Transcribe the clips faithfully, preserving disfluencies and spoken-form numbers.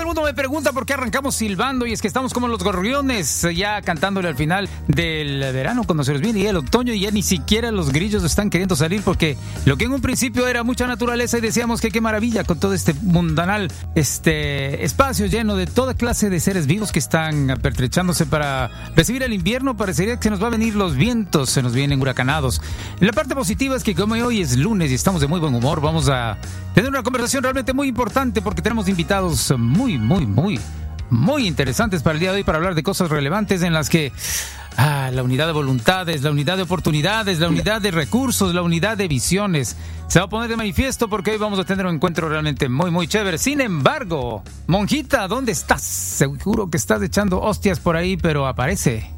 mundo me pregunta por qué arrancamos silbando, y es que estamos como los gorriones, ya cantándole al final del verano, cuando se nos viene ya el otoño y ya ni siquiera los grillos están queriendo salir, porque lo que en un principio era mucha naturaleza y decíamos que qué maravilla con todo este mundanal este espacio lleno de toda clase de seres vivos que están apertrechándose para recibir el invierno, parecería que se nos va a venir los vientos, se nos vienen huracanados. La parte positiva es que como hoy es lunes y estamos de muy buen humor, vamos a tener una conversación realmente muy importante porque tenemos invitados muy, muy, muy, muy interesantes para el día de hoy para hablar de cosas relevantes en las que ah, la unidad de voluntades, la unidad de oportunidades, la unidad de recursos, la unidad de visiones se va a poner de manifiesto porque hoy vamos a tener un encuentro realmente muy, muy chévere. Sin embargo, Monjita, ¿dónde estás? Seguro que estás echando hostias por ahí, pero aparece.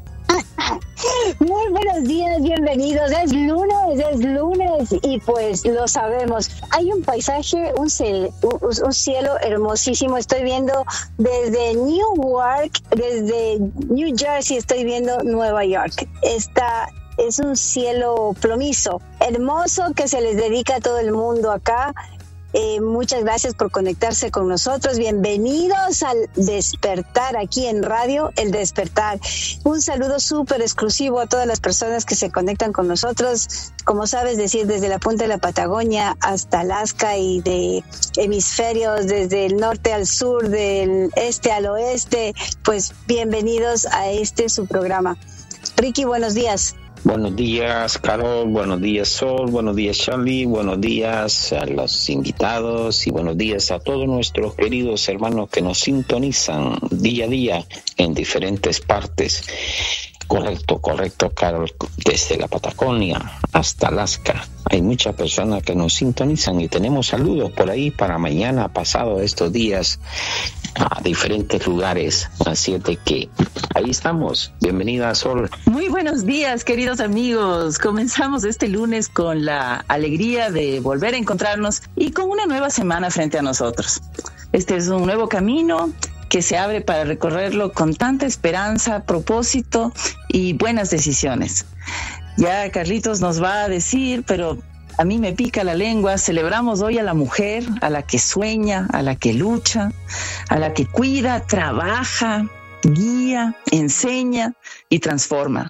Muy buenos días, bienvenidos. Es lunes, es lunes y pues lo sabemos. Hay un paisaje, un, cel, un, un cielo hermosísimo. Estoy viendo desde Newark, desde New Jersey, estoy viendo Nueva York. Está, es un cielo plomizo, hermoso, que se les dedica a todo el mundo acá. Eh, muchas gracias por conectarse con nosotros. Bienvenidos al Despertar aquí en Radio El Despertar. Un saludo súper exclusivo a todas las personas que se conectan con nosotros. Como sabes decir, desde la punta de la Patagonia hasta Alaska y de hemisferios, desde el norte al sur, del este al oeste, pues bienvenidos a este su programa. Ricky, buenos días. Buenos días, Carol, buenos días, Sol, buenos días, Charlie, buenos días a los invitados y buenos días a todos nuestros queridos hermanos que nos sintonizan día a día en diferentes partes. Correcto, correcto, Carol, desde la Patagonia hasta Alaska. Hay muchas personas que nos sintonizan y tenemos saludos por ahí para mañana, pasado estos días, a diferentes lugares. Así es de que ahí estamos. Bienvenida, Sol. Muy buenos días, queridos amigos. Comenzamos este lunes con la alegría de volver a encontrarnos y con una nueva semana frente a nosotros. Este es un nuevo camino que se abre para recorrerlo con tanta esperanza, propósito y buenas decisiones. Ya Carlitos nos va a decir, pero a mí me pica la lengua, celebramos hoy a la mujer, a la que sueña, a la que lucha, a la que cuida, trabaja, guía, enseña y transforma.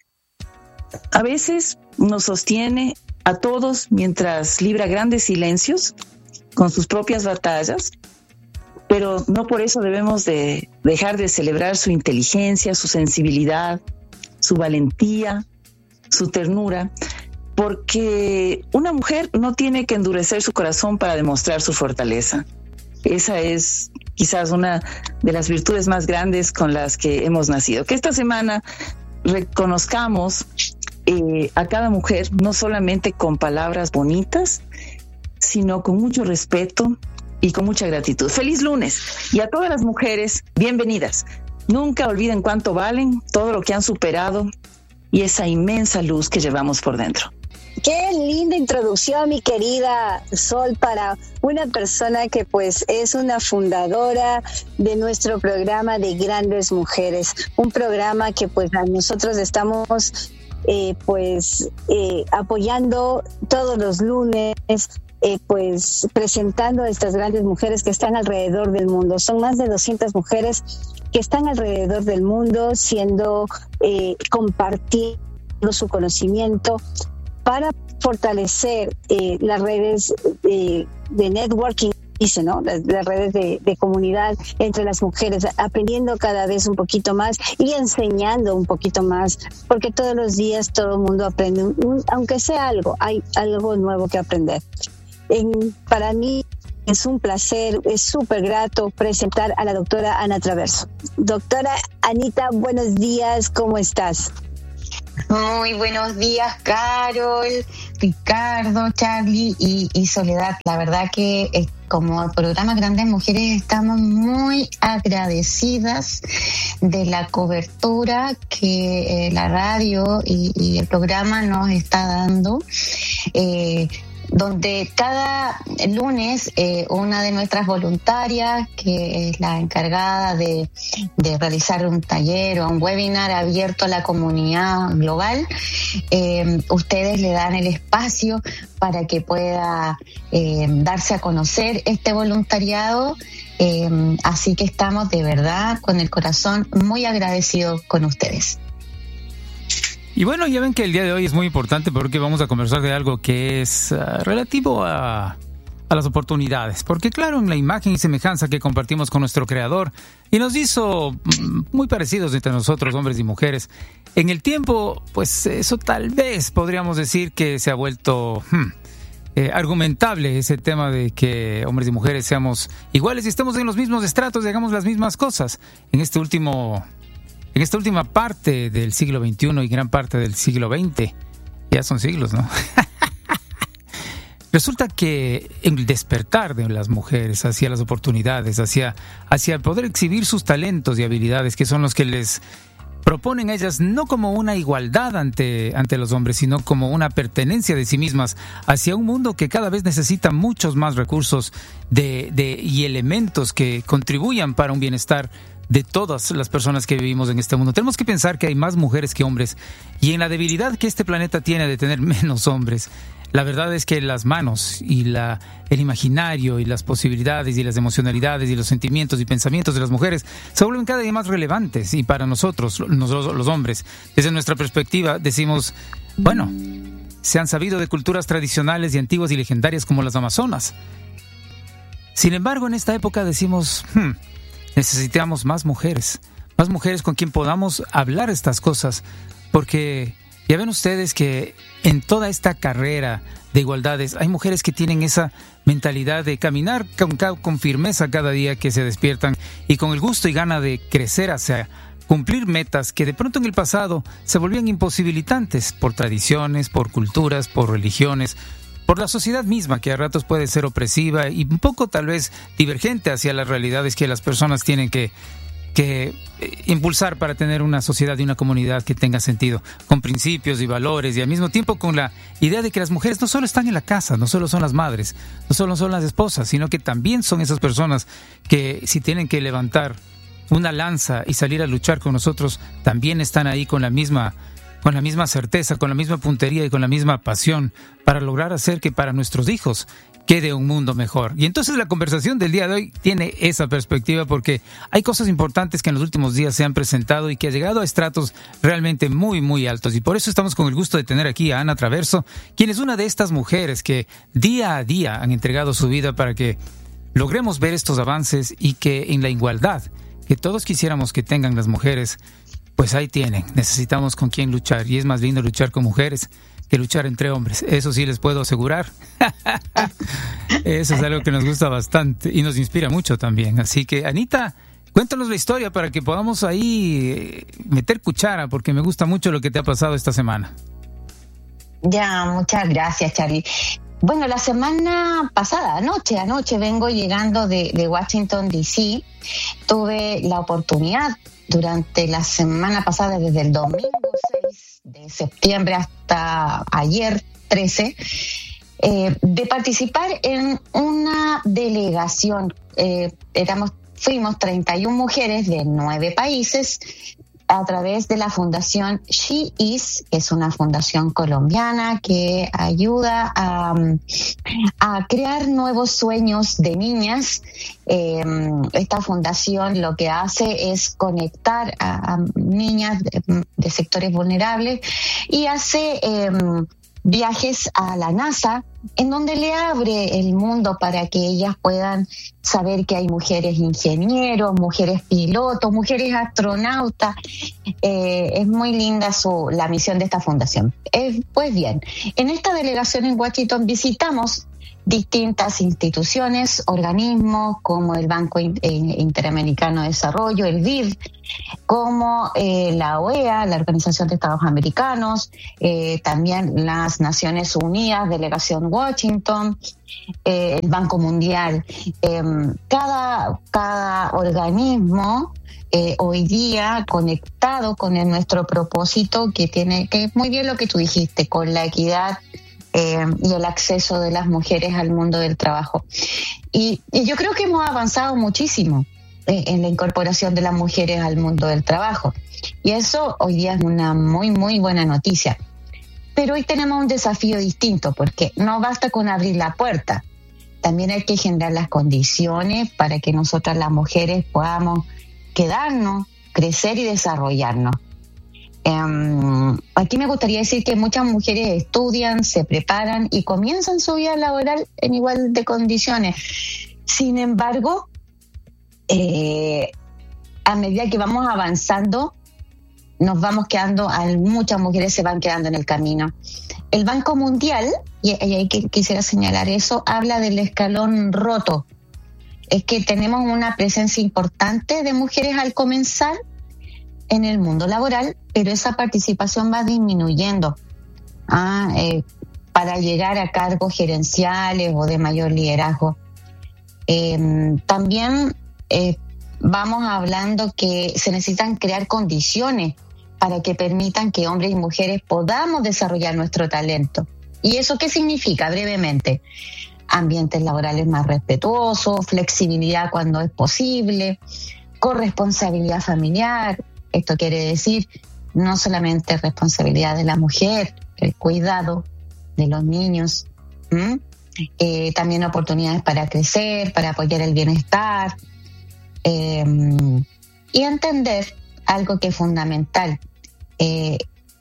A veces nos sostiene a todos mientras libra grandes silencios con sus propias batallas, pero no por eso debemos de dejar de celebrar su inteligencia, su sensibilidad, su valentía, su ternura, porque una mujer no tiene que endurecer su corazón para demostrar su fortaleza. Esa es quizás una de las virtudes más grandes con las que hemos nacido. Que esta semana reconozcamos eh, a cada mujer, no solamente con palabras bonitas, sino con mucho respeto y con mucha gratitud. ¡Feliz lunes! Y a todas las mujeres, bienvenidas. Nunca olviden cuánto valen, todo lo que han superado y esa inmensa luz que llevamos por dentro. Qué linda introducción, mi querida Sol, para una persona que pues es una fundadora de nuestro programa de Grandes Mujeres, un programa que pues a nosotros estamos eh, pues eh, apoyando todos los lunes, eh, pues presentando a estas grandes mujeres que están alrededor del mundo. Son más de doscientas mujeres que están alrededor del mundo siendo eh, compartiendo su conocimiento para fortalecer eh, las redes eh, de networking, dice, ¿no? Las, las redes de, de comunidad entre las mujeres, aprendiendo cada vez un poquito más y enseñando un poquito más, porque todos los días todo el mundo aprende, un, aunque sea algo, hay algo nuevo que aprender. En, para mí es un placer, es súper grato presentar a la doctora Ana Traverso. Doctora Anita, buenos días, ¿cómo estás? Muy buenos días, Carol, Ricardo, Charlie y, y Soledad. La verdad que eh, como programa Grandes Mujeres estamos muy agradecidas de la cobertura que eh, la radio y, y el programa nos está dando. Eh, donde cada lunes eh, una de nuestras voluntarias, que es la encargada de, de realizar un taller o un webinar abierto a la comunidad global, eh, ustedes le dan el espacio para que pueda eh, darse a conocer este voluntariado. Eh, así que estamos de verdad con el corazón muy agradecidos con ustedes. Y bueno, ya ven que el día de hoy es muy importante porque vamos a conversar de algo que es uh, relativo a, a las oportunidades. Porque claro, en la imagen y semejanza que compartimos con nuestro Creador y nos hizo mm, muy parecidos entre nosotros, hombres y mujeres, en el tiempo, pues eso tal vez podríamos decir que se ha vuelto hmm, eh, argumentable ese tema de que hombres y mujeres seamos iguales y estemos en los mismos estratos y hagamos las mismas cosas. En este último... En esta última parte del siglo veintiuno y gran parte del siglo veinte, ya son siglos, ¿no? Resulta que el despertar de las mujeres hacia las oportunidades, hacia, hacia poder exhibir sus talentos y habilidades, que son los que les proponen a ellas no como una igualdad ante, ante los hombres, sino como una pertenencia de sí mismas hacia un mundo que cada vez necesita muchos más recursos de, de, y elementos que contribuyan para un bienestar de todas las personas que vivimos en este mundo. Tenemos que pensar que hay más mujeres que hombres y en la debilidad que este planeta tiene de tener menos hombres, la verdad es que las manos y la, el imaginario y las posibilidades y las emocionalidades y los sentimientos y pensamientos de las mujeres se vuelven cada día más relevantes y para nosotros, nosotros los hombres, desde nuestra perspectiva decimos, bueno, se han sabido de culturas tradicionales y antiguas y legendarias como las amazonas. Sin embargo, en esta época decimos, hmm, necesitamos más mujeres, más mujeres con quien podamos hablar estas cosas, porque ya ven ustedes que en toda esta carrera de igualdades hay mujeres que tienen esa mentalidad de caminar con, con firmeza cada día que se despiertan y con el gusto y gana de crecer hacia cumplir metas que de pronto en el pasado se volvían imposibilitantes por tradiciones, por culturas, por religiones, por la sociedad misma, que a ratos puede ser opresiva y un poco tal vez divergente hacia las realidades que las personas tienen que, que impulsar para tener una sociedad y una comunidad que tenga sentido, con principios y valores y al mismo tiempo con la idea de que las mujeres no solo están en la casa, no solo son las madres, no solo son las esposas, sino que también son esas personas que si tienen que levantar una lanza y salir a luchar con nosotros, también están ahí con la misma con la misma certeza, con la misma puntería y con la misma pasión para lograr hacer que para nuestros hijos quede un mundo mejor. Y entonces la conversación del día de hoy tiene esa perspectiva porque hay cosas importantes que en los últimos días se han presentado y que ha llegado a estratos realmente muy, muy altos. Y por eso estamos con el gusto de tener aquí a Ana Traverso, quien es una de estas mujeres que día a día han entregado su vida para que logremos ver estos avances y que en la igualdad que todos quisiéramos que tengan las mujeres, pues ahí tienen, necesitamos con quién luchar y es más lindo luchar con mujeres que luchar entre hombres, eso sí les puedo asegurar. Eso es algo que nos gusta bastante y nos inspira mucho también. Así que Anita, cuéntanos la historia para que podamos ahí meter cuchara, porque me gusta mucho lo que te ha pasado esta semana. Ya, muchas gracias, Charlie. Bueno, la semana pasada, anoche, anoche vengo llegando de, de Washington, D C. Tuve la oportunidad durante la semana pasada, desde el domingo seis de septiembre hasta ayer trece, eh, de participar en una delegación. Eh, éramos, fuimos treinta y una mujeres de nueve países a través de la fundación She Is, que es una fundación colombiana que ayuda a, a crear nuevos sueños de niñas. Eh, esta fundación lo que hace es conectar a, a niñas de, de sectores vulnerables y hace eh, viajes a la NASA, en donde le abre el mundo para que ellas puedan saber que hay mujeres ingenieros, mujeres pilotos, mujeres astronautas. Eh, es muy linda su, la misión de esta fundación. Eh, pues bien, en esta delegación en Washington visitamos distintas instituciones, organismos como el Banco Interamericano de Desarrollo, el B I D, como eh, la O E A, la Organización de Estados Americanos, eh, también las Naciones Unidas, Delegación Washington, eh, el Banco Mundial. Eh, cada, cada organismo eh, hoy día conectado con el, nuestro propósito, que tiene, que es muy bien lo que tú dijiste, con la equidad eh, y el acceso de las mujeres al mundo del trabajo. Y, y yo creo que hemos avanzado muchísimo eh, en la incorporación de las mujeres al mundo del trabajo. Y eso hoy día es una muy, muy buena noticia. Pero hoy tenemos un desafío distinto, porque no basta con abrir la puerta. También hay que generar las condiciones para que nosotras las mujeres podamos quedarnos, crecer y desarrollarnos. Um, aquí me gustaría decir que muchas mujeres estudian, se preparan y comienzan su vida laboral en igual de condiciones. Sin embargo, eh, a medida que vamos avanzando, nos vamos quedando, muchas mujeres se van quedando en el camino. El Banco Mundial, y ahí quisiera señalar eso, habla del escalón roto. Es que tenemos una presencia importante de mujeres al comenzar en el mundo laboral, pero esa participación va disminuyendo ah, eh, para llegar a cargos gerenciales o de mayor liderazgo. Eh, también eh, vamos hablando que se necesitan crear condiciones para que permitan que hombres y mujeres podamos desarrollar nuestro talento. ¿Y eso qué significa? Brevemente, ambientes laborales más respetuosos, flexibilidad cuando es posible, corresponsabilidad familiar. Esto quiere decir no solamente responsabilidad de la mujer, el cuidado de los niños, eh, también oportunidades para crecer, para apoyar el bienestar, eh, y entender algo que es fundamental, eh,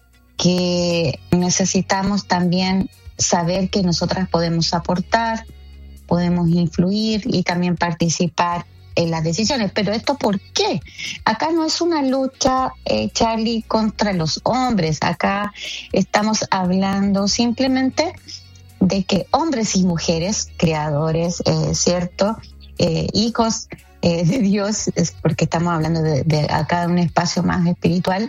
que necesitamos también saber que nosotras podemos aportar, podemos influir y también participar en las decisiones. Pero ¿esto por qué? Acá no es una lucha, eh, Charlie, contra los hombres. Acá estamos hablando simplemente de que hombres y mujeres, creadores, eh, ¿cierto? Eh, hijos eh, de Dios, es porque estamos hablando de, de acá de un espacio más espiritual,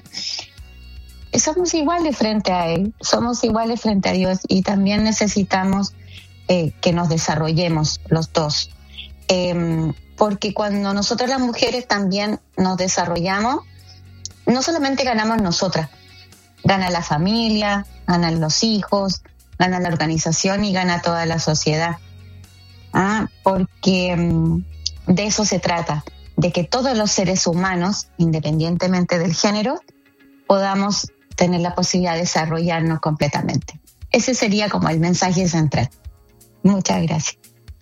somos iguales frente a Él, somos iguales frente a Dios y también necesitamos eh, que nos desarrollemos los dos. Eh, porque cuando nosotras las mujeres también nos desarrollamos, no solamente ganamos nosotras, gana la familia, ganan los hijos, gana la organización y gana toda la sociedad. Ah, porque um, de eso se trata, de que todos los seres humanos, independientemente del género, podamos tener la posibilidad de desarrollarnos completamente. Ese sería como el mensaje central. Muchas gracias.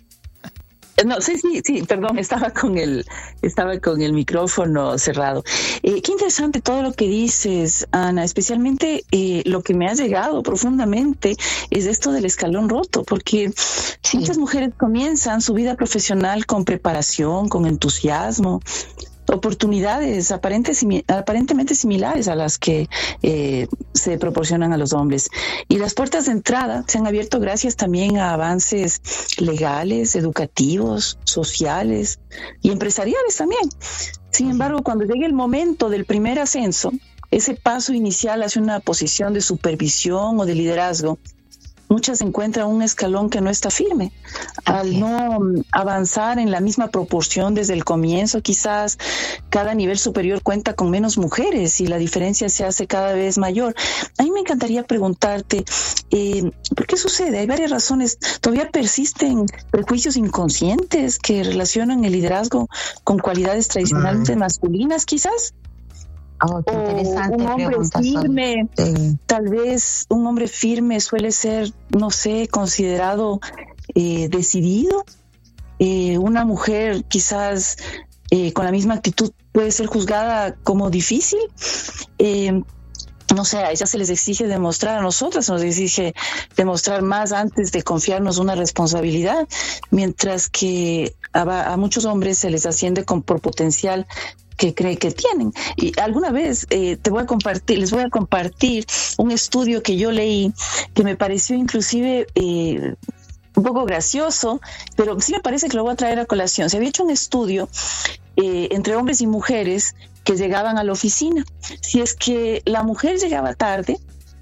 No, sí, sí, sí, perdón, estaba con el, estaba con el micrófono cerrado. Eh, qué interesante todo lo que dices, Ana, especialmente eh, lo que me ha llegado profundamente es esto del escalón roto, porque sí, muchas mujeres comienzan su vida profesional con preparación, con entusiasmo, oportunidades aparentes, aparentemente similares a las que eh, se proporcionan a los hombres. Y las puertas de entrada se han abierto gracias también a avances legales, educativos, sociales y empresariales también. Sin embargo, cuando llegue el momento del primer ascenso, ese paso inicial hacia una posición de supervisión o de liderazgo, muchas encuentran un escalón que no está firme. Al no avanzar en la misma proporción desde el comienzo, quizás cada nivel superior cuenta con menos mujeres y la diferencia se hace cada vez mayor. A mí me encantaría preguntarte, eh, ¿por qué sucede? Hay varias razones. ¿Todavía persisten prejuicios inconscientes que relacionan el liderazgo con cualidades tradicionalmente masculinas, quizás? Oh, qué interesante un hombre pregunta, firme, sí. Tal vez un hombre firme suele ser, no sé, considerado eh, decidido. Eh, una mujer quizás eh, con la misma actitud puede ser juzgada como difícil. Eh, no sé, a ellas se les exige demostrar, a nosotras nos exige demostrar más antes de confiarnos una responsabilidad, mientras que a, a muchos hombres se les asciende con, por potencial que cree que tienen. Y alguna vez eh, te voy a compartir, les voy a compartir un estudio que yo leí que me pareció inclusive eh, un poco gracioso, pero sí me parece que lo voy a traer a colación. Se había hecho un estudio eh, entre hombres y mujeres que llegaban a la oficina. Si es que la mujer llegaba tarde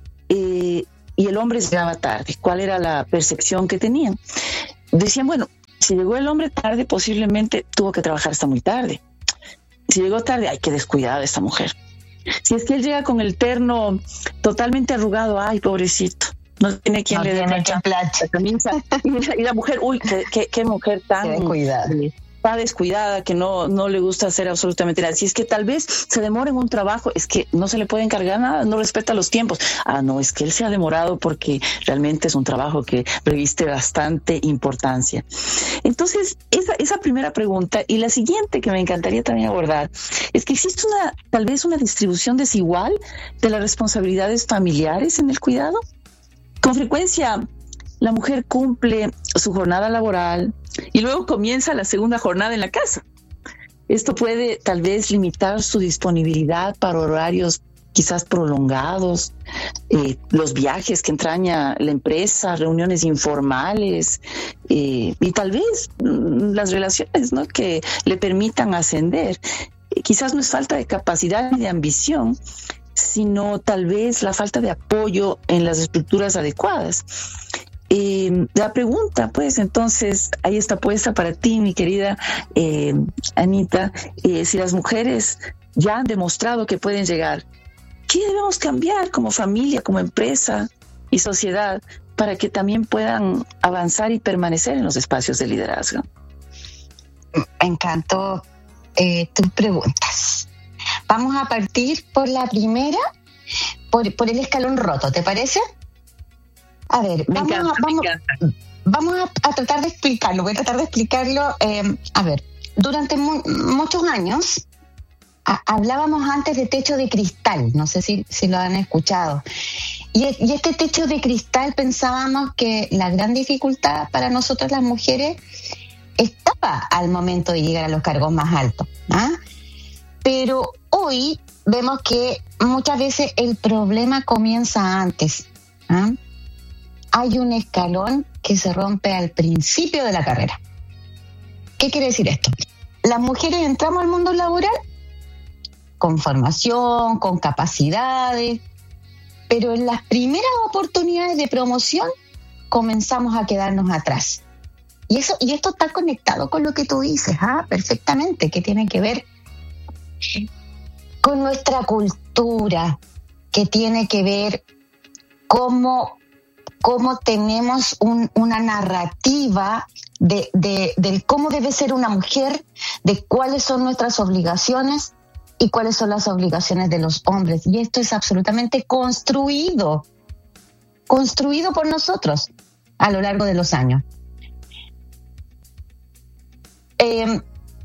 eh, y el hombre llegaba tarde, ¿cuál era la percepción que tenían? Decían, bueno, si llegó el hombre tarde, posiblemente tuvo que trabajar hasta muy tarde. Si llegó tarde, ay, qué descuidada esta mujer. Si es que él llega con el terno totalmente arrugado, ay, pobrecito. No tiene quien no le dé plancha. la camisa. Y la, y la mujer, uy, qué, qué, qué mujer tan descuidada. Está descuidada, que no, no le gusta hacer absolutamente nada. Si es que tal vez se demora en un trabajo, es que no se le puede encargar nada, no respeta los tiempos. Ah, no, es que él se ha demorado porque realmente es un trabajo que reviste bastante importancia. Entonces, esa, esa primera pregunta, y la siguiente que me encantaría también abordar, es que existe una, tal vez una distribución desigual de las responsabilidades familiares en el cuidado. Con frecuencia, la mujer cumple su jornada laboral y luego comienza la segunda jornada en la casa. Esto puede tal vez limitar su disponibilidad para horarios quizás prolongados, eh, los viajes que entraña la empresa, reuniones informales eh, y tal vez mm, las relaciones, ¿no?, que le permitan ascender. Eh, quizás no es falta de capacidad ni de ambición, sino tal vez la falta de apoyo en las estructuras adecuadas. Eh, la pregunta, pues, entonces, ahí está puesta para ti, mi querida eh, Anita, eh, si las mujeres ya han demostrado que pueden llegar, ¿qué debemos cambiar como familia, como empresa y sociedad para que también puedan avanzar y permanecer en los espacios de liderazgo? Me encantó eh, tus preguntas. Vamos a partir por la primera, por, por el escalón roto, ¿te parece? A ver, me vamos, encanta, a, vamos, me encanta. vamos a, a tratar de explicarlo, voy a tratar de explicarlo. Eh, a ver, durante mu- muchos años a, hablábamos antes de techo de cristal, no sé si, si lo han escuchado. Y, y este techo de cristal pensábamos que la gran dificultad para nosotras las mujeres estaba al momento de llegar a los cargos más altos, ¿ah? Pero hoy vemos que muchas veces el problema comienza antes, ¿ah? Hay un escalón que se rompe al principio de la carrera. ¿Qué quiere decir esto? Las mujeres entramos al mundo laboral con formación, con capacidades, pero en las primeras oportunidades de promoción comenzamos a quedarnos atrás. Y eso, y esto está conectado con lo que tú dices, ¿ah? Perfectamente, que tiene que ver con nuestra cultura, que tiene que ver cómo, cómo tenemos un, una narrativa de, de, de cómo debe ser una mujer, de cuáles son nuestras obligaciones y cuáles son las obligaciones de los hombres. Y esto es absolutamente construido, construido por nosotros a lo largo de los años. Eh,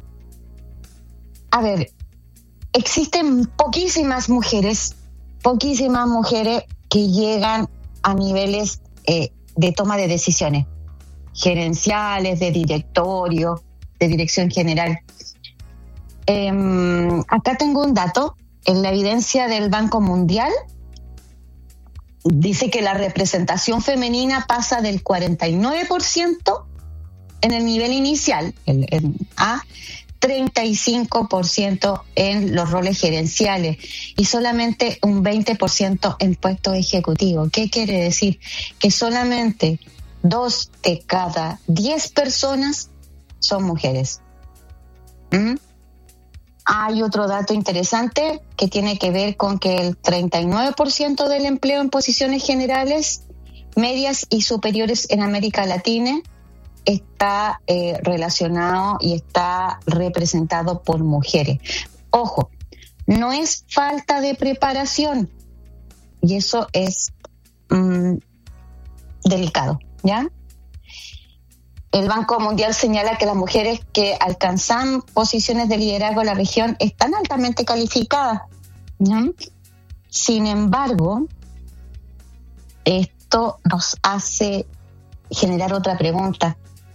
a ver, existen poquísimas mujeres, poquísimas mujeres que llegan a niveles eh, de toma de decisiones, gerenciales, de directorio, de dirección general. Eh, acá tengo un dato, en la evidencia del Banco Mundial, dice que la representación femenina pasa del cuarenta y nueve por ciento en el nivel inicial, el, el, a treinta y cinco por ciento en los roles gerenciales y solamente un veinte por ciento en puestos ejecutivos. ¿Qué quiere decir? Que solamente dos de cada diez personas son mujeres. ¿Mm? Hay otro dato interesante que tiene que ver con que el treinta y nueve por ciento del empleo en posiciones generales, medias y superiores en América Latina está eh, relacionado y está representado por mujeres. Ojo, no es falta de preparación y eso es mmm, delicado, ¿ya? El Banco Mundial señala que las mujeres que alcanzan posiciones de liderazgo en la región están altamente calificadas, ¿ya? Sin embargo, esto nos hace generar otra pregunta.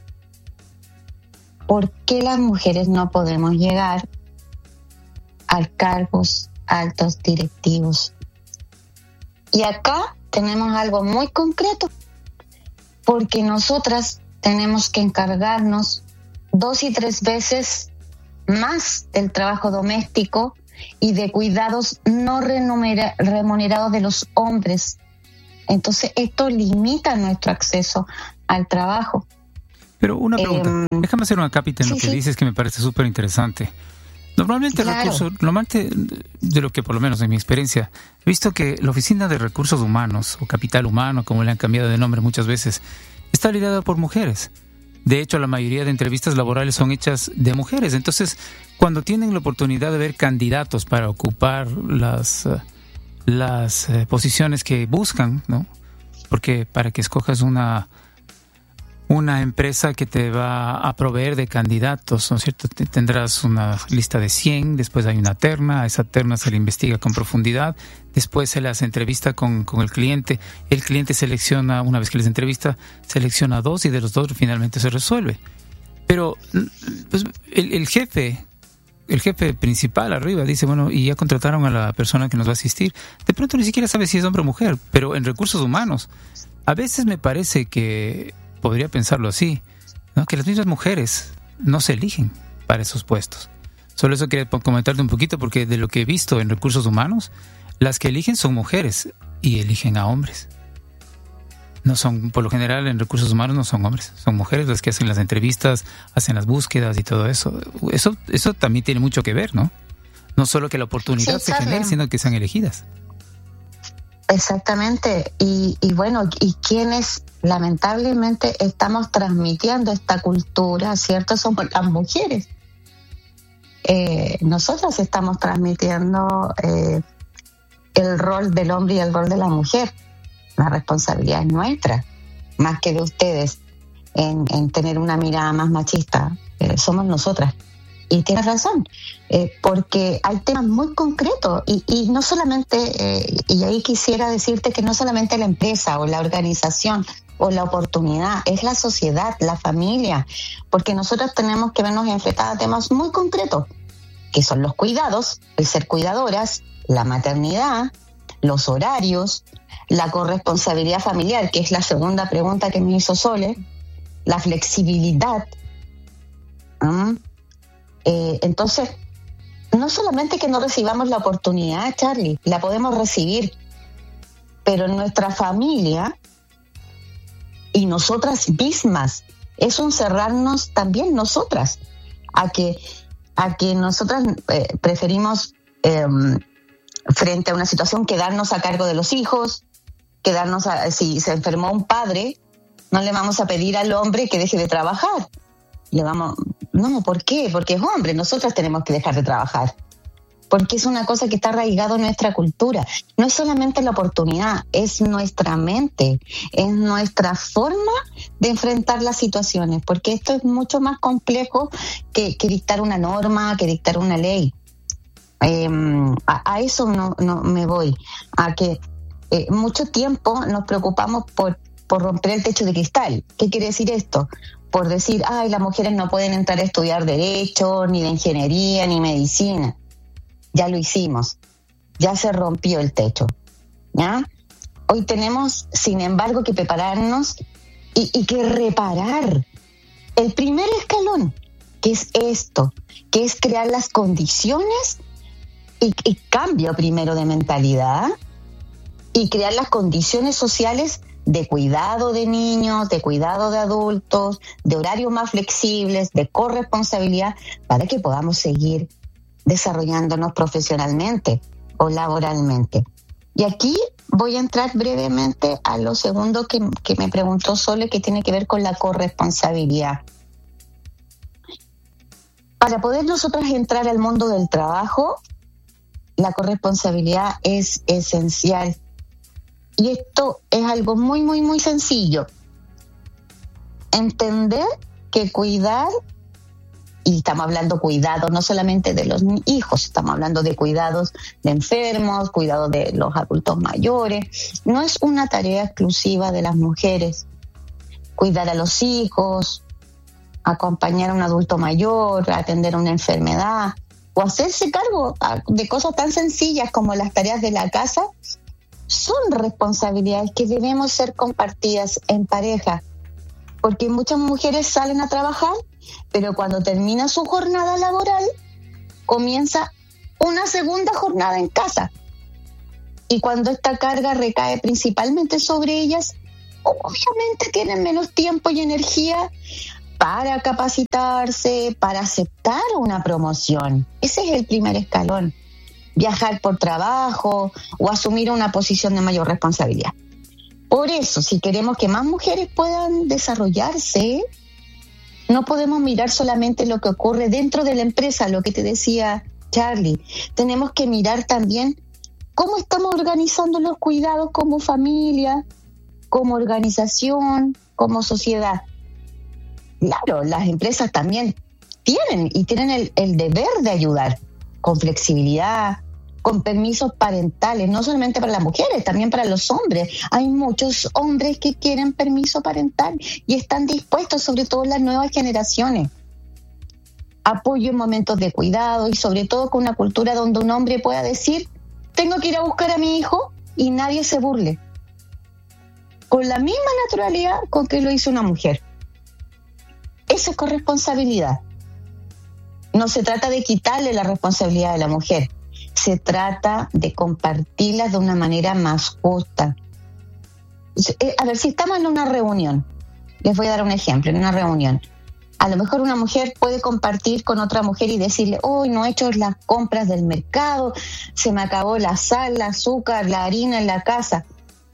¿Por qué las mujeres no podemos llegar a cargos altos directivos? Y acá tenemos algo muy concreto, porque nosotras tenemos que encargarnos dos y tres veces más del trabajo doméstico y de cuidados no remunera- remunerados de los hombres. Entonces esto limita nuestro acceso al trabajo. Pero una pregunta, eh, déjame hacer una cápita en sí, lo que sí. dices que me parece súper interesante. Normalmente, Claro. recursos, normalmente, de lo que por lo menos en mi experiencia, he visto que la Oficina de Recursos Humanos, o Capital Humano, como le han cambiado de nombre muchas veces, está liderada por mujeres. De hecho, la mayoría de entrevistas laborales son hechas de mujeres. Entonces, cuando tienen la oportunidad de ver candidatos para ocupar las, uh, las uh, posiciones que buscan, ¿no? Porque para que escojas una... una empresa que te va a proveer de candidatos, ¿no es cierto? Tendrás una lista de cien, después hay una terna, a esa terna se le investiga con profundidad, después se le hace entrevista con, con el cliente, el cliente selecciona, una vez que les entrevista, selecciona dos y de los dos finalmente se resuelve. Pero pues, el, el jefe, el jefe principal arriba dice, bueno, y ya contrataron a la persona que nos va a asistir. De pronto ni siquiera sabe si es hombre o mujer, pero en recursos humanos, a veces me parece que podría pensarlo así, ¿no? Que las mismas mujeres no se eligen para esos puestos. Solo eso quería comentarte un poquito, porque de lo que he visto en recursos humanos, las que eligen son mujeres y eligen a hombres. No son, por lo general en recursos humanos no son hombres, son mujeres las que hacen las entrevistas, hacen las búsquedas y todo eso. Eso, eso también tiene mucho que ver, ¿no? No solo que la oportunidad Sí, se sabe. genere, sino que sean elegidas. Exactamente, y, y bueno, y quienes lamentablemente estamos transmitiendo esta cultura, ¿cierto? Somos las mujeres. Eh, nosotras estamos transmitiendo eh, el rol del hombre y el rol de la mujer. La responsabilidad es nuestra, más que de ustedes, en, en tener una mirada más machista. Eh, somos nosotras. Y tienes razón, eh, porque hay temas muy concretos y, y no solamente, eh, y ahí quisiera decirte que no solamente la empresa o la organización o la oportunidad, es la sociedad, la familia, porque nosotros tenemos que vernos enfrentadas a temas muy concretos, que son los cuidados, el ser cuidadoras, la maternidad, los horarios, la corresponsabilidad familiar, que es la segunda pregunta que me hizo Sole, la flexibilidad. ¿Mm? Eh, entonces, no solamente que no recibamos la oportunidad, Charlie, la podemos recibir, pero en nuestra familia y nosotras mismas es un cerrarnos también nosotras a que a que nosotras eh, preferimos eh, frente a una situación quedarnos a cargo de los hijos, quedarnos a, si se enfermó un padre, no le vamos a pedir al hombre que deje de trabajar. Le vamos, no, ¿por qué? Porque es hombre, nosotras tenemos que dejar de trabajar. Porque es una cosa que está arraigado en nuestra cultura. No es solamente la oportunidad, es nuestra mente, es nuestra forma de enfrentar las situaciones, porque esto es mucho más complejo que, que dictar una norma, que dictar una ley. Eh, a, a eso no, no me voy, a que eh, mucho tiempo nos preocupamos por, por romper el techo de cristal. ¿Qué quiere decir esto? Por decir, ay, las mujeres no pueden entrar a estudiar derecho, ni de ingeniería, ni medicina. Ya lo hicimos, ya se rompió el techo, ¿ya? Hoy tenemos, sin embargo, que prepararnos y, y que reparar el primer escalón, que es esto, que es crear las condiciones y, y cambio primero de mentalidad y crear las condiciones sociales de cuidado de niños, de cuidado de adultos, de horarios más flexibles, de corresponsabilidad, para que podamos seguir desarrollándonos profesionalmente o laboralmente. Y aquí voy a entrar brevemente a lo segundo que, que me preguntó Sole, que tiene que ver con la corresponsabilidad. Para poder nosotros entrar al mundo del trabajo, la corresponsabilidad es esencial. Y esto es algo muy, muy, muy sencillo. Entender que cuidar, y estamos hablando cuidados no solamente de los hijos, estamos hablando de cuidados de enfermos, cuidados de los adultos mayores, no es una tarea exclusiva de las mujeres. Cuidar a los hijos, acompañar a un adulto mayor, atender una enfermedad, o hacerse cargo de cosas tan sencillas como las tareas de la casa, son responsabilidades que debemos ser compartidas en pareja, porque muchas mujeres salen a trabajar, pero cuando termina su jornada laboral, comienza una segunda jornada en casa. Y cuando esta carga recae principalmente sobre ellas, obviamente tienen menos tiempo y energía para capacitarse, para aceptar una promoción. Ese es el primer escalón. Viajar por trabajo o asumir una posición de mayor responsabilidad. Por eso, si queremos que más mujeres puedan desarrollarse, no podemos mirar solamente lo que ocurre dentro de la empresa, lo que te decía Charlie. Tenemos que mirar también cómo estamos organizando los cuidados como familia, como organización, como sociedad. Claro, las empresas también tienen y tienen el, el deber de ayudar con flexibilidad, con permisos parentales, no solamente para las mujeres, también para los hombres. Hay muchos hombres que quieren permiso parental y están dispuestos, sobre todo las nuevas generaciones. Apoyo en momentos de cuidado y sobre todo con una cultura donde un hombre pueda decir, tengo que ir a buscar a mi hijo y nadie se burle. Con la misma naturalidad con que lo hizo una mujer. Esa es corresponsabilidad. No se trata de quitarle la responsabilidad de la mujer. Se trata de compartirlas de una manera más justa. A ver, si estamos en una reunión, les voy a dar un ejemplo, en una reunión, a lo mejor una mujer puede compartir con otra mujer y decirle, hoy no he hecho las compras del mercado, se me acabó la sal, el azúcar, la harina en la casa.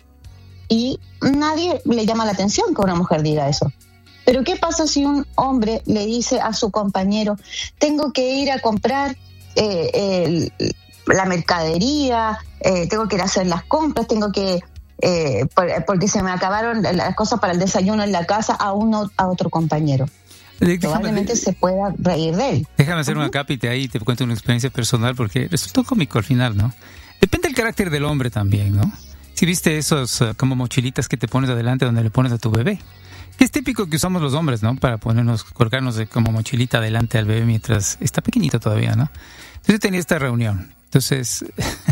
Y nadie le llama la atención que una mujer diga eso. Pero ¿qué pasa si un hombre le dice a su compañero, tengo que ir a comprar eh, el... la mercadería, eh, tengo que ir a hacer las compras, tengo que, eh, por, porque se me acabaron las cosas para el desayuno en la casa a uno, a otro compañero? Déjame, Probablemente se pueda reír de él. Déjame hacer uh-huh. una cápita ahí, te cuento una experiencia personal porque resultó cómico al final, ¿no? Depende del carácter del hombre también, ¿no? Si viste esos uh, como mochilitas que te pones adelante donde le pones a tu bebé, que es típico que usamos los hombres, ¿no? Para ponernos, colgarnos de como mochilita adelante al bebé mientras está pequeñito todavía, ¿no? Entonces tenía esta reunión. Entonces,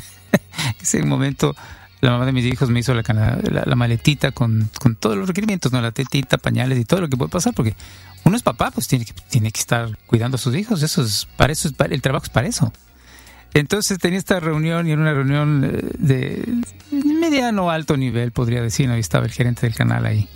ese momento, la mamá de mis hijos me hizo la, la, la maletita con, con todos los requerimientos, ¿no? La tetita, pañales y todo lo que puede pasar, porque uno es papá, pues tiene que, tiene que estar cuidando a sus hijos. Eso es, para eso es, para, el trabajo es para eso. Entonces tenía esta reunión y era una reunión de mediano alto nivel, podría decir, ¿no? Y estaba el gerente del canal ahí.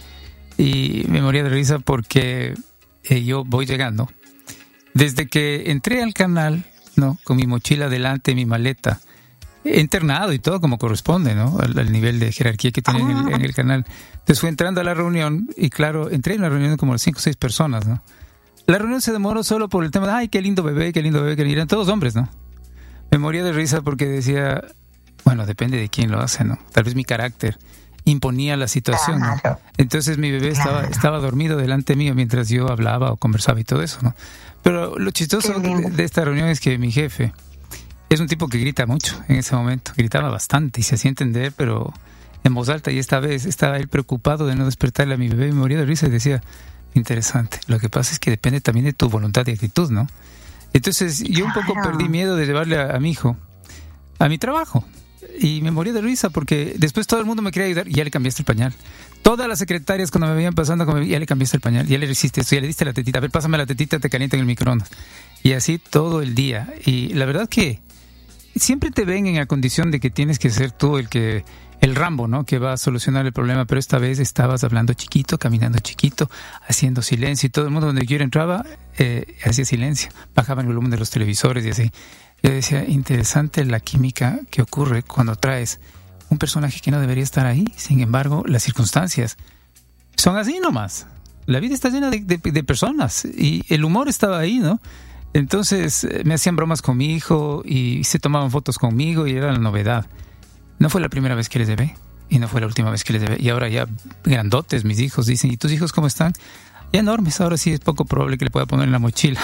Y me moría de risa porque eh, yo voy llegando. Desde que entré al canal, ¿no? Con mi mochila delante, mi maleta, internado y todo como corresponde, ¿no? Al, al nivel de jerarquía que tienen en, en el canal. Entonces fui entrando a la reunión y claro, entré en la reunión como cinco o seis personas, ¿no? La reunión se demoró solo por el tema de, ay, qué lindo bebé, qué lindo bebé, que eran todos hombres, ¿no? Me moría de risa porque decía, bueno, depende de quién lo hace, ¿no? Tal vez mi carácter imponía la situación, ¿no? Entonces mi bebé estaba, estaba dormido delante mío mientras yo hablaba o conversaba y todo eso, ¿no? Pero lo chistoso de, de esta reunión es que mi jefe es un tipo que grita mucho en ese momento, gritaba bastante y se hacía entender, pero en voz alta, y esta vez estaba él preocupado de no despertarle a mi bebé y me moría de risa y decía, interesante, lo que pasa es que depende también de tu voluntad y actitud, ¿no? Entonces yo un poco perdí miedo de llevarle a, a mi hijo a mi trabajo y me moría de risa porque después todo el mundo me quería ayudar y ya le cambiaste el pañal. Todas las secretarias cuando me veían pasando, como, ya le cambiaste el pañal, ya le hiciste esto, ya le diste la tetita, a ver, pásame la tetita, te caliento en el microondas. Y así todo el día. Y la verdad que siempre te ven en la condición de que tienes que ser tú el que, el Rambo, ¿no? Que va a solucionar el problema, pero esta vez estabas hablando chiquito, caminando chiquito, haciendo silencio, y todo el mundo donde yo entraba eh, hacía silencio, bajaban el volumen de los televisores y así. Yo decía, interesante la química que ocurre cuando traes un personaje que no debería estar ahí. Sin embargo, las circunstancias son así nomás. La vida está llena de, de, de personas y el humor estaba ahí, ¿no? Entonces me hacían bromas con mi hijo y se tomaban fotos conmigo y era la novedad. No fue la primera vez que les llevé y no fue la última vez que les llevé. Y ahora ya grandotes mis hijos dicen, ¿y tus hijos cómo están? Ya enormes, ahora sí es poco probable que le pueda poner en la mochila.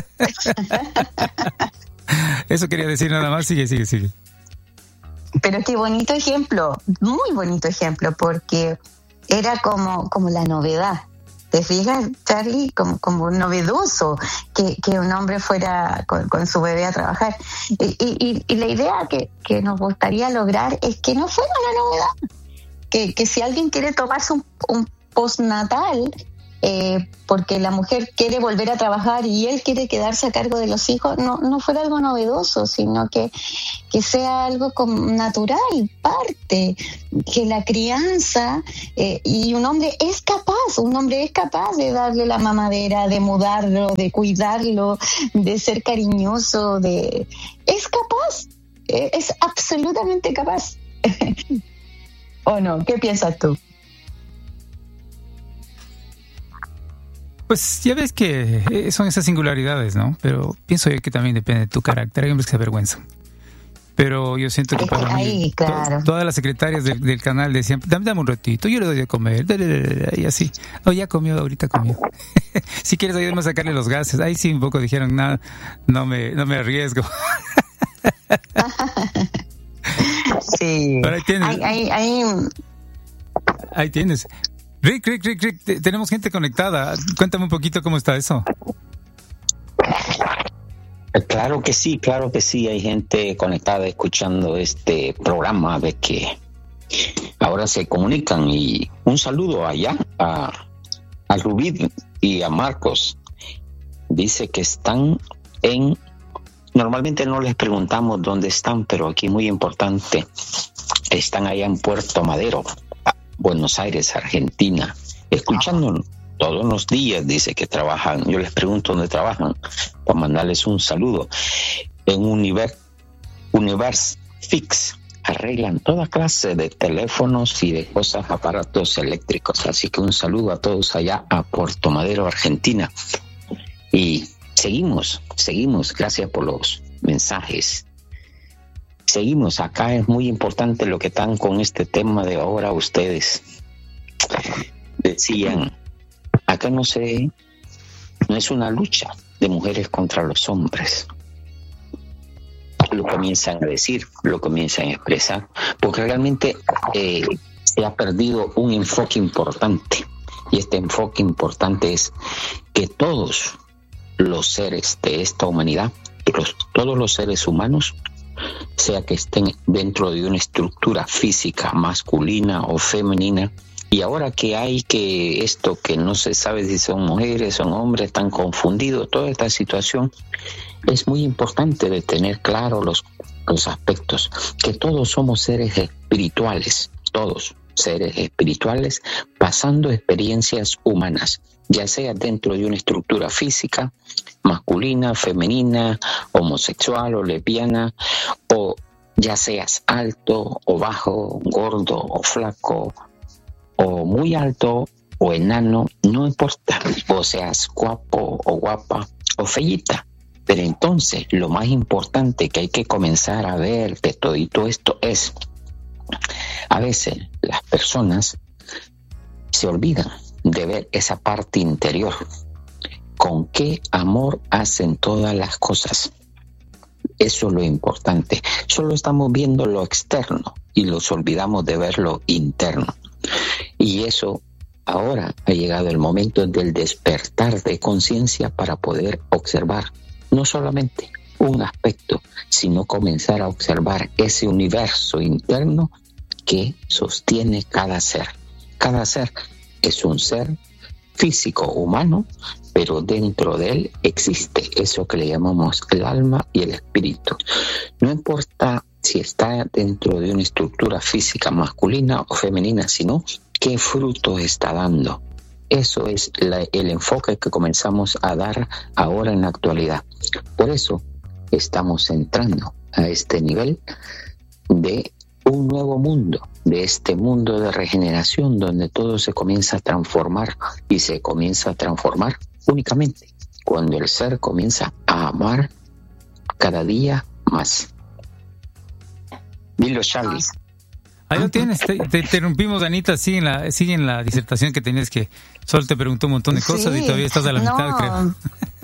Eso quería decir nada más, sigue, sigue, sigue. Pero qué bonito ejemplo, muy bonito ejemplo, porque era como, como la novedad. ¿Te fijas, Charlie? Como, como novedoso que, que un hombre fuera con, con su bebé a trabajar. Y, y, y la idea que, que nos gustaría lograr es que no fuera una novedad. Que, que si alguien quiere tomarse un, un postnatal, eh, porque la mujer quiere volver a trabajar y él quiere quedarse a cargo de los hijos, no, no fuera algo novedoso, sino que, que sea algo como natural, parte, que la crianza, eh, y un hombre es capaz, un hombre es capaz de darle la mamadera, de mudarlo, de cuidarlo, de ser cariñoso, de es capaz, eh, es absolutamente capaz. ¿O no? ¿Qué piensas tú? Pues ya ves que son esas singularidades, ¿no? Pero pienso yo que también depende de tu carácter. Hay hombres que se avergüenzan. Pero yo siento que para Ahí, mí, claro. to- todas las secretarias del, del canal decían, dame, dame un ratito, yo le doy de comer, y así. No, ya comió, ahorita comió. Si quieres ayudarme a sacarle los gases. Ahí sí un poco dijeron, no, no me, no me arriesgo. Sí. Pero ahí tienes. Hay, hay, hay... Ahí tienes. Rick, Rick, Rick, Rick, te- tenemos gente conectada. Cuéntame un poquito cómo está eso. Claro que sí, claro que sí, hay gente conectada escuchando este programa de que ahora se comunican, y un saludo allá a, a Rubí y a Marcos. Dice que están en, normalmente no les preguntamos dónde están, pero aquí muy importante, están allá en Puerto Madero, Buenos Aires, Argentina, escuchándonos todos los días. Dice que trabajan, yo les pregunto dónde trabajan para mandarles un saludo. En Univers, Univers Fix arreglan toda clase de teléfonos y de cosas, aparatos eléctricos. Así que un saludo a todos allá a Puerto Madero, Argentina. Y seguimos, seguimos, gracias por los mensajes. Seguimos, acá es muy importante lo que están con este tema de ahora ustedes. Decían, acá no se, no es una lucha de mujeres contra los hombres. Lo comienzan a decir, lo comienzan a expresar, porque realmente eh, se ha perdido un enfoque importante. Y este enfoque importante es que todos los seres de esta humanidad, los, todos los seres humanos, sea que estén dentro de una estructura física masculina o femenina, y ahora que hay que esto que no se sabe si son mujeres, son hombres, están confundidos, toda esta situación, es muy importante de tener claro los, los aspectos, que todos somos seres espirituales, todos seres espirituales pasando experiencias humanas, ya sea dentro de una estructura física, masculina, femenina, homosexual o lesbiana, o ya seas alto o bajo, gordo o flaco, o muy alto o enano, no importa, o seas guapo o guapa o feíta. Pero entonces lo más importante que hay que comenzar a ver de todo esto es, a veces las personas se olvidan de ver esa parte interior, con qué amor hacen todas las cosas. Eso es lo importante. Solo estamos viendo lo externo y nos olvidamos de ver lo interno. Y eso, ahora ha llegado el momento del despertar de conciencia para poder observar no solamente un aspecto, sino comenzar a observar ese universo interno que sostiene cada ser. Cada ser es un ser físico humano, pero dentro de él existe eso que le llamamos el alma y el espíritu. No importa si está dentro de una estructura física masculina o femenina, sino qué fruto está dando. Eso es la, el enfoque que comenzamos a dar ahora en la actualidad. Por eso estamos entrando a este nivel de un nuevo mundo, de este mundo de regeneración donde todo se comienza a transformar, y se comienza a transformar únicamente cuando el ser comienza a amar cada día más. Dilo, Charlie. Ahí lo tienes, te, te interrumpimos, Anita, sigue en, la, sigue en la disertación que tenías, que Sol te preguntó un montón de cosas, sí, y todavía estás a la no. mitad, creo.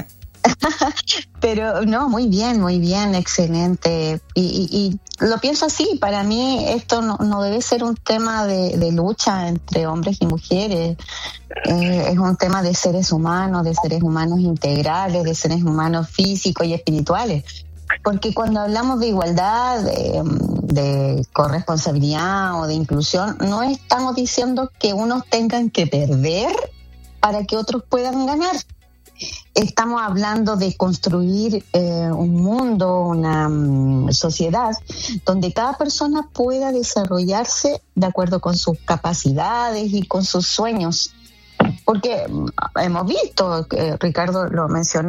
Pero no, muy bien, muy bien, excelente. Y, y, y lo pienso así, para mí esto no, no debe ser un tema de, de lucha entre hombres y mujeres. Eh, es un tema de seres humanos, de seres humanos integrales, de seres humanos físicos y espirituales. Porque cuando hablamos de igualdad, de, de corresponsabilidad o de inclusión, no estamos diciendo que unos tengan que perder para que otros puedan ganar. Estamos hablando de construir eh, un mundo, una um, sociedad donde cada persona pueda desarrollarse de acuerdo con sus capacidades y con sus sueños. Porque hemos visto, que Ricardo lo mencionó,